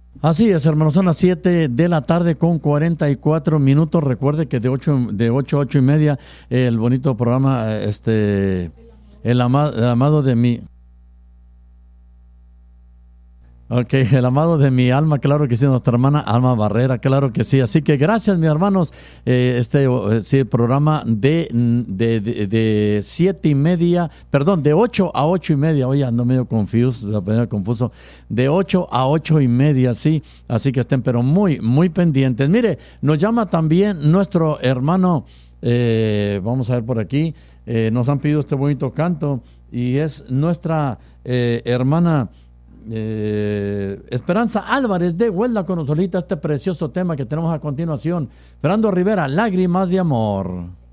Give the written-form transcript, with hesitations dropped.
Así es, hermanos, son las 7 de la tarde con 44 minutos. Recuerde que de 8 a 8 y media, el bonito programa, el amado de mi... Ok, el amado de mi alma, claro que sí, nuestra hermana Alma Barrera, claro que sí. Así que gracias, mis hermanos. Sí, programa de 7:30, perdón, de 8 a 8 y media. Oye, ando medio confuso. De 8 a 8 y media, sí. Así que estén, pero muy, muy pendientes. Mire, nos llama también nuestro hermano, vamos a ver por aquí, nos han pedido este bonito canto y es nuestra hermana. Esperanza Álvarez de Huelva con nosotros este precioso tema que tenemos a continuación. Fernando Rivera, Lágrimas de Amor.